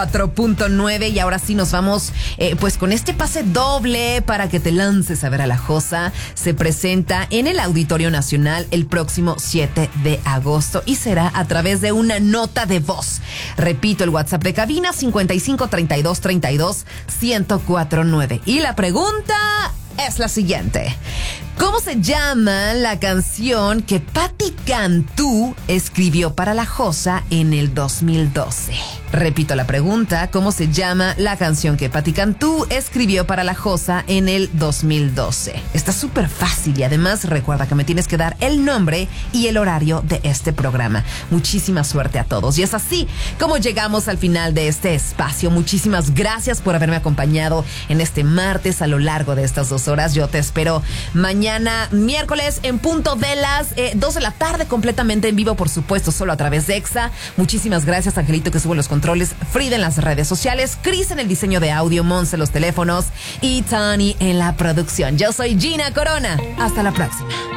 4.9 y ahora sí nos vamos pues con este pase doble para que te lances a ver a La Josa. Se presenta en el Auditorio Nacional el próximo 7 de agosto y será a través de una nota de voz. Repito, el WhatsApp de cabina 55 32 32 1049. Y la pregunta es la siguiente: ¿cómo se llama la canción que Patti Cantú escribió para La Josa en el 2012? Repito la pregunta: ¿cómo se llama la canción que Patti Cantú escribió para La Josa en el 2012? Está súper fácil y además recuerda que me tienes que dar el nombre y el horario de este programa. Muchísima suerte a todos. Y es así como llegamos al final de este espacio. Muchísimas gracias por haberme acompañado en este martes a lo largo de estas 2 horas. Yo te espero mañana miércoles en punto de las 2 de la tarde, completamente en vivo, por supuesto, solo a través de Exa. Muchísimas gracias, Angelito, que subo los controles, Frida en las redes sociales, Chris en el diseño de audio, Monse en los teléfonos y Tony en la producción. Yo soy Gina Corona. Hasta la próxima.